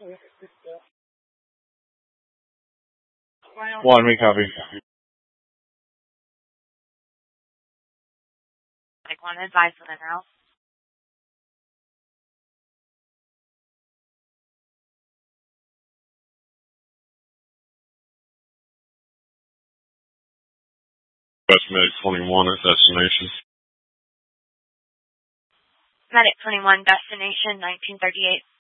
One, we copy. Like one advice on the house. West Medic 21 at destination. Medic 21, destination 1938.